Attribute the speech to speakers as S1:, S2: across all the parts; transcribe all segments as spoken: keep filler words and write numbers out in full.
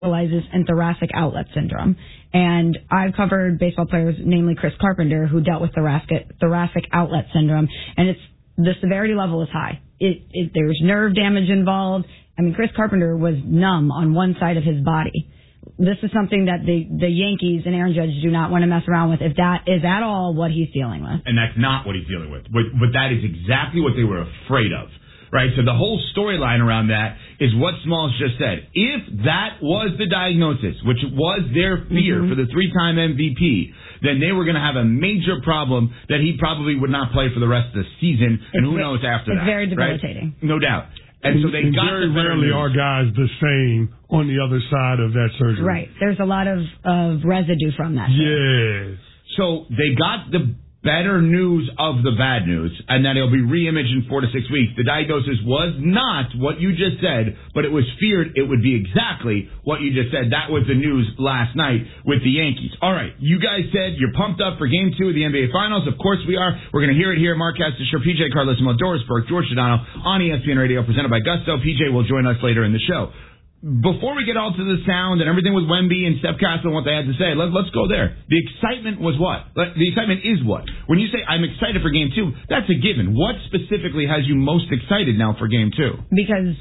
S1: realizes in thoracic outlet syndrome. And I've covered baseball players, namely Chris Carpenter, who dealt with thoracic, thoracic outlet syndrome. And it's the severity level is high. It, it, there's nerve damage involved. I mean, Chris Carpenter was numb on one side of his body. This is something that the, the Yankees and Aaron Judge do not want to mess around with if that is at all what he's dealing with.
S2: And that's not what he's dealing with. But, but that is exactly what they were afraid of. Right, so the whole storyline around that is what Smalls just said. If that was the diagnosis, which was their fear mm-hmm. for the three-time M V P, then they were going to have a major problem that he probably would not play for the rest of the season, and it's who knows after
S1: it's
S2: that.
S1: It's very debilitating.
S2: Right? No doubt. And, and so they
S3: and
S2: got
S3: very
S2: the
S3: rarely are guys the same on the other side of that surgery.
S1: Right. There's a lot of, of residue from that.
S3: Yes.
S2: So they got the better news of the bad news, and that it'll be re-imaged in four to six weeks. The diagnosis was not what you just said, but it was feared it would be exactly what you just said. That was the news last night with the Yankees. All right, you guys said you're pumped up for Game two of the N B A Finals. Of course we are. We're going to hear it here. Mark Castor, P J Carlissimo, Doris Burke, George Sedano on E S P N Radio, presented by Gusto. P J will join us later in the show. Before we get all to the sound and everything with Wemby and Steph Castle and what they had to say, let, let's go there. The excitement was what? The excitement is what? When you say, I'm excited for Game two, that's a given. What specifically has you most excited now for Game two?
S1: Because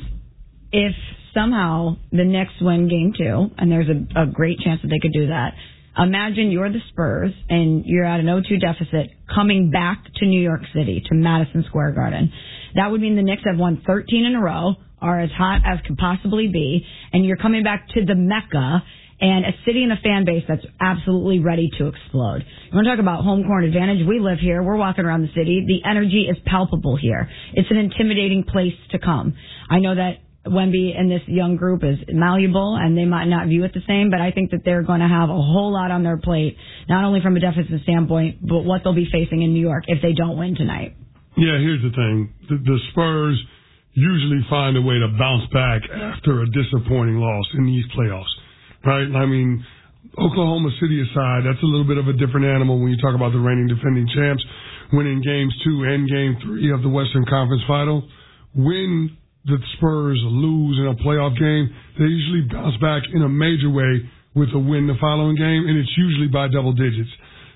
S1: if somehow the Knicks win Game two, and there's a, a great chance that they could do that, imagine you're the Spurs and you're at an oh two deficit coming back to New York City, to Madison Square Garden. That would mean the Knicks have won thirteen in a row, are as hot as could possibly be, and you're coming back to the Mecca and a city and a fan base that's absolutely ready to explode. You want to talk about home court advantage? We live here. We're walking around the city. The energy is palpable here. It's an intimidating place to come. I know that Wemby and this young group is malleable, and they might not view it the same, but I think that they're going to have a whole lot on their plate, not only from a deficit standpoint, but what they'll be facing in New York if they don't win tonight.
S3: Yeah, here's the thing. The, the Spurs usually find a way to bounce back after a disappointing loss in these playoffs, right? I mean, Oklahoma City aside, that's a little bit of a different animal when you talk about the reigning defending champs winning games two and game three of the Western Conference Final. When the Spurs lose in a playoff game, they usually bounce back in a major way with a win the following game, and it's usually by double digits.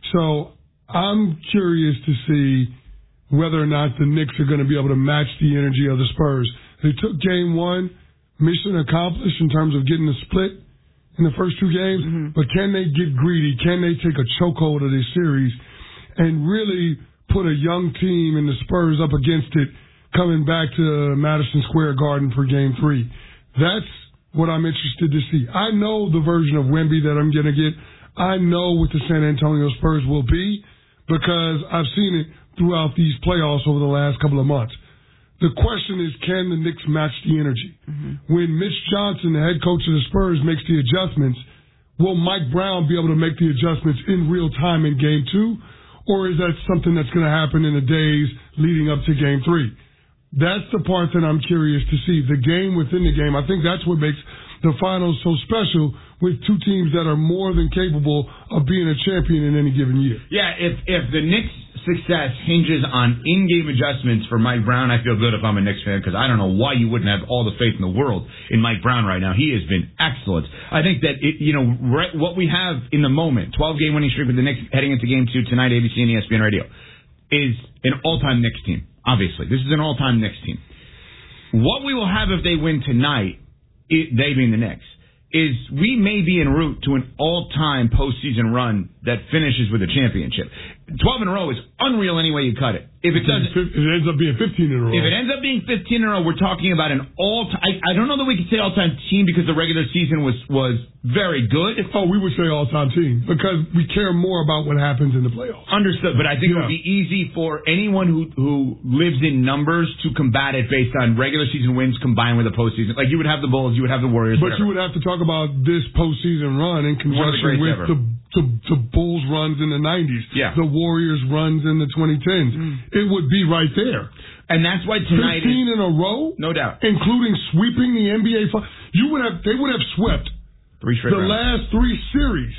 S3: So I'm curious to see whether or not the Knicks are going to be able to match the energy of the Spurs. They took game one, mission accomplished in terms of getting the split in the first two games, mm-hmm. but can they get greedy? Can they take a chokehold of this series and really put a young team in the Spurs up against it coming back to Madison Square Garden for game three? That's what I'm interested to see. I know the version of Wemby that I'm going to get. I know what the San Antonio Spurs will be because I've seen it throughout these playoffs over the last couple of months. The question is, can the Knicks match the energy? Mm-hmm. When Mitch Johnson, the head coach of the Spurs, makes the adjustments, will Mike Brown be able to make the adjustments in real time in game two? Or is that something that's going to happen in the days leading up to game three? That's the part that I'm curious to see. The game within the game. I think that's what makes the finals so special, with two teams that are more than capable of being a champion in any given year.
S2: Yeah, if if the Knicks' success hinges on in-game adjustments for Mike Brown, I feel good if I'm a Knicks fan, because I don't know why you wouldn't have all the faith in the world in Mike Brown right now. He has been excellent. I think that, it, you know, right, what we have in the moment, twelve-game winning streak with the Knicks heading into Game two tonight, A B C and E S P N Radio, is an all-time Knicks team, obviously. This is an all-time Knicks team. What we will have if they win tonight, it, they being the Knicks, is we may be en route to an all-time postseason run that finishes with a championship. twelve in a row is unreal any way you cut it. If it doesn't,
S3: it ends up being fifteen in a row.
S2: If it ends up being fifteen in a row, we're talking about an all-time. I, I don't know that we could say all-time team because the regular season was was very good.
S3: Oh, we would say all-time team because we care more about what happens in the playoffs.
S2: Understood, but I think
S3: yeah.
S2: it would be easy for anyone who who lives in numbers to combat it based on regular season wins combined with a postseason. Like you would have the Bulls, you would have the Warriors,
S3: but
S2: whatever.
S3: you would have to talk about this postseason run in conjunction with
S2: ever.
S3: the, the the Bulls runs in the nineties,
S2: yeah.
S3: the Warriors runs in the twenty tens. Mm. It would be right there.
S2: And that's why tonight
S3: fifteen
S2: is,
S3: in a row,
S2: no doubt,
S3: including sweeping the N B A. You would have, they would have swept
S2: three straight
S3: the
S2: rounds.
S3: last three series,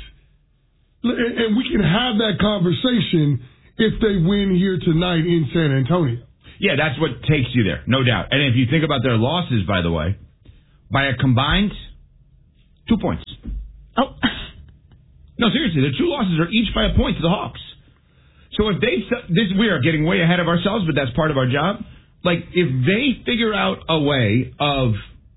S3: and we can have that conversation if they win here tonight in San Antonio.
S2: Yeah, that's what takes you there, no doubt. And if you think about their losses, by the way, by a combined Two points.
S1: Oh.
S2: No, seriously, the two losses are each by a point to the Hawks. So if they, this, we are getting way ahead of ourselves, but that's part of our job. Like, if they figure out a way of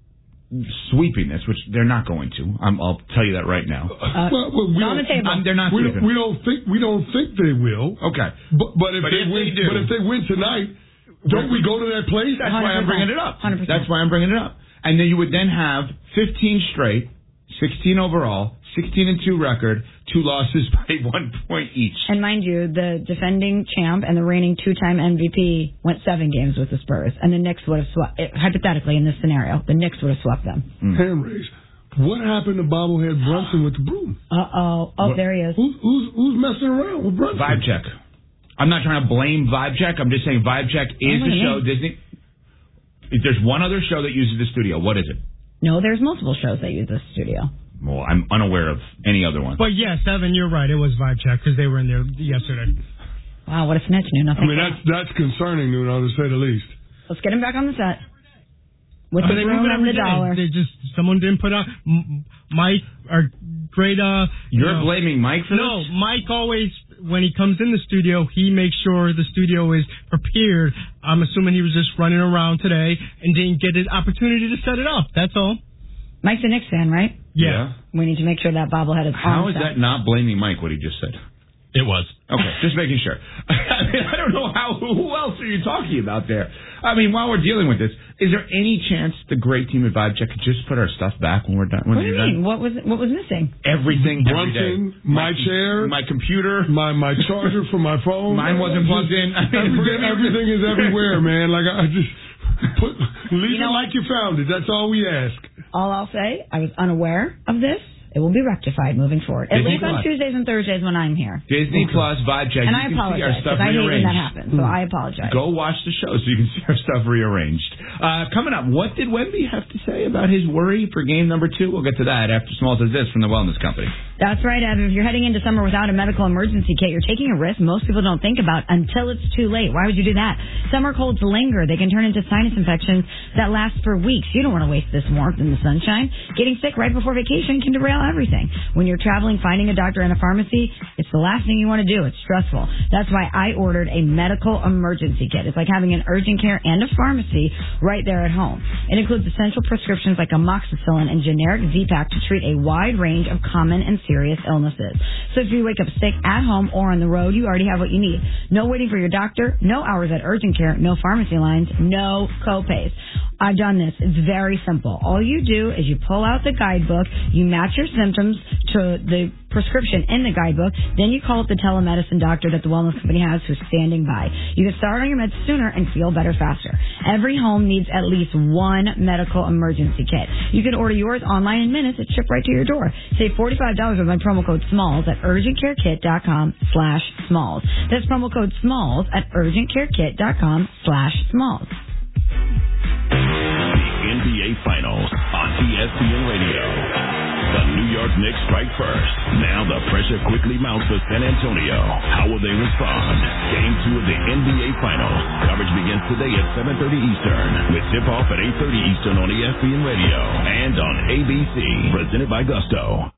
S2: sweeping this, which they're not going to, I'm, I'll tell you that right now.
S1: Uh,
S3: well, well, we
S1: on the table.
S2: Um, they're not
S3: we
S2: sweeping.
S3: don't, we don't think we don't think they will.
S2: Okay,
S3: but but if,
S2: but
S3: they,
S2: if
S3: win,
S2: they do,
S3: but if they win tonight, don't we go to that place?
S2: That's why I'm bringing it up.
S1: one hundred percent.
S2: That's why I'm bringing it up. And then you would then have fifteen straight, sixteen overall, sixteen and two record, two losses by one point each.
S1: And mind you, the defending champ and the reigning two-time M V P went seven games with the Spurs, and the Knicks would have swept. Hypothetically, in this scenario, the Knicks would have swept them.
S2: Mm.
S3: Hand raise. What happened to bobblehead Brunson with the broom?
S1: Uh oh. Oh,
S2: what?
S1: there he is.
S3: Who's, who's who's messing around with Brunson?
S2: Vibe check. I'm not trying to blame Vibe check. I'm just saying Vibe check is
S1: Oh,
S2: the
S1: yeah.
S2: show Disney. If there's one other show that uses the studio, what is it?
S1: No, there's multiple shows that use this studio.
S2: Well, I'm unaware of any other one.
S4: But yes, Evan, you're right. It was Vibe Check because they were in there yesterday.
S1: Wow, what a snitch, New.
S3: I
S1: Nothing.
S3: mean, that's that's concerning, Nuno, to say the least.
S1: Let's get him back on the set. With
S4: Uh,
S1: the
S4: they move
S1: room
S4: it
S1: and
S4: every
S1: the
S4: day.
S1: dollar.
S4: They just someone didn't put out M- Mike, our great. Uh,
S2: You're
S4: you know,
S2: blaming Mike for
S4: no,
S2: this?
S4: Mike always when he comes in the studio, he makes sure the studio is prepared. I'm assuming he was just running around today and didn't get an opportunity to set it up. That's all.
S1: Mike's a Knicks fan, right?
S4: Yeah.
S1: We need to make sure that bobblehead is
S2: How
S1: on
S2: is
S1: set.
S2: that not blaming Mike, what he just said?
S4: It was.
S2: Okay, just making sure. I mean, I don't know how. Who else are you talking about there? I mean, while we're dealing with this, is there any chance the great team at Vibe Check could just put our stuff back when we're done? When
S1: What do you
S2: you're
S1: mean?
S2: done?
S1: What was what was missing?
S2: Everything, every day.
S3: Brunson, my chair,
S2: my computer,
S3: my my charger for my phone.
S2: mine wasn't plugged in. I mean,
S3: Everything, everything is everywhere, man. Like I just put leave
S1: You know
S3: it like you found it. That's all we ask.
S1: All I'll say, I was unaware of this. It will be rectified moving forward. At
S2: Disney
S1: least on
S2: Plus.
S1: Tuesdays and Thursdays when I'm here.
S2: Disney Plus, Vibe Check.
S1: And
S2: you
S1: I
S2: can see our
S1: apologize
S2: stuff
S1: because I hate when
S2: rearranged.
S1: that happens. So I apologize.
S2: Go watch the show so you can see our stuff rearranged. Uh, coming up, what did Wemby have to say about his worry for game number two? We'll get to that after Small does this from the Wellness Company.
S1: That's right, Evan. If you're heading into summer without a medical emergency kit, you're taking a risk most people don't think about until it's too late. Why would you do that? Summer colds linger. They can turn into sinus infections that last for weeks. You don't want to waste this warmth in the sunshine. Getting sick right before vacation can derail everything. When you're traveling, finding a doctor in a pharmacy, it's the last thing you want to do. It's stressful. That's why I ordered a medical emergency kit. It's like having an urgent care and a pharmacy right there at home. It includes essential prescriptions like amoxicillin and generic Z-Pak to treat a wide range of common and serious illnesses. So if you wake up sick at home or on the road, you already have what you need. No waiting for your doctor, no hours at urgent care, no pharmacy lines, no co-pays. I've done this. It's very simple. All you do is you pull out the guidebook, you match your symptoms to the prescription in the guidebook, then you call up the telemedicine doctor that the Wellness Company has who's standing by. You can start on your meds sooner and feel better faster. Every home needs at least one medical emergency kit. You can order yours online in minutes. It's shipped right to your door. Save forty-five dollars with my promo code SMALLS at urgentcarekit.com slash SMALLS. That's promo code SMALLS at urgentcarekit.com slash SMALLS.
S5: The N B A Finals on E S P N Radio. The New York Knicks strike first. Now the pressure quickly mounts for San Antonio. How will they respond? Game two of the N B A Finals. Coverage begins today at seven thirty Eastern with tip-off at eight thirty Eastern on E S P N Radio and on A B C. Presented by Gusto.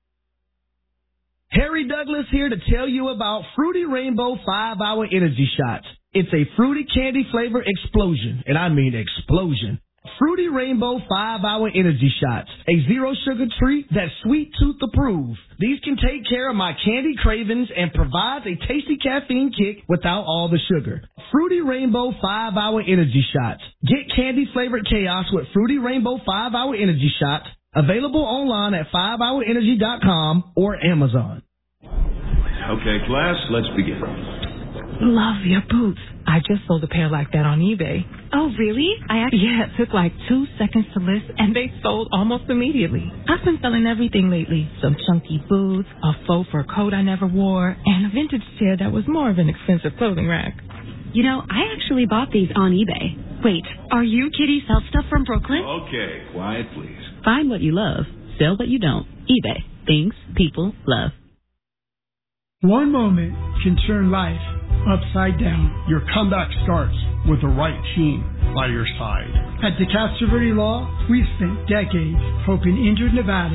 S6: Harry Douglas here to tell you about Fruity Rainbow five hour Energy Shots. It's a fruity candy flavor explosion, and I mean explosion. Fruity Rainbow five hour Energy Shots, a zero-sugar treat that's sweet tooth approved. These can take care of my candy cravings and provides a tasty caffeine kick without all the sugar. Fruity Rainbow five hour Energy Shots. Get candy-flavored chaos with Fruity Rainbow five hour Energy Shots. Available online at five hour energy dot com or Amazon.
S5: Okay, class, let's begin.
S7: Love your boots. I just sold a pair like that on eBay.
S8: Oh, really? I actually...
S7: Yeah, it took like two seconds to list, and they sold almost immediately. I've been selling everything lately. Some chunky boots, a faux fur coat I never wore, and a vintage chair that was more of an expensive clothing rack.
S8: You know, I actually bought these on eBay. Wait, are you Kitty Self Stuff from Brooklyn?
S5: Okay, quiet, please.
S9: Find what you love. Sell what you don't. eBay. Things people love.
S10: One moment can turn life upside down.
S3: Your comeback starts with the right team by your side.
S10: At DeCastro Verde Law, we've spent decades helping injured Nevadans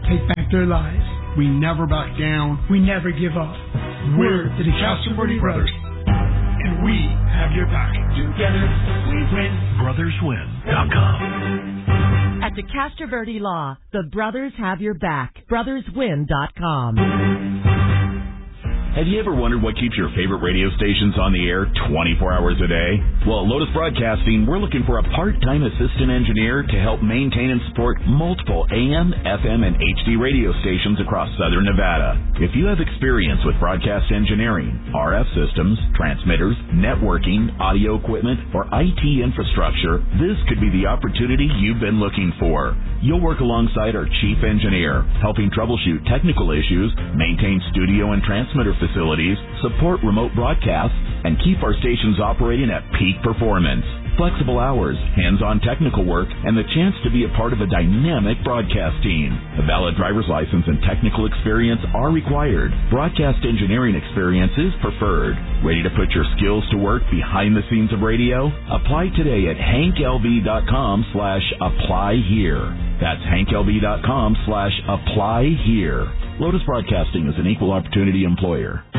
S10: take back their lives.
S11: We never back down.
S10: We never give up. We're the DeCastro Brothers, and we have your back. Together, we win.
S5: brothers win dot com.
S12: At DeCastro Law, the brothers have your back. brothers win dot com.
S5: Have you ever wondered what keeps your favorite radio stations on the air twenty-four hours a day? Well, at Lotus Broadcasting, we're looking for a part-time assistant engineer to help maintain and support multiple A M, F M, and H D radio stations across southern Nevada. If you have experience with broadcast engineering, R F systems, transmitters, networking, audio equipment, or I T infrastructure, this could be the opportunity you've been looking for. You'll work alongside our chief engineer, helping troubleshoot technical issues, maintain studio and transmitter facilities, support remote broadcasts, and keep our stations operating at peak performance. Flexible hours, hands-on technical work, and the chance to be a part of a dynamic broadcast team. A valid driver's license and technical experience are required. Broadcast engineering experience is preferred. Ready to put your skills to work behind the scenes of radio? Apply today at hank l b dot com slash apply here. That's hank l b dot com slash apply here. Lotus Broadcasting is an equal opportunity employer.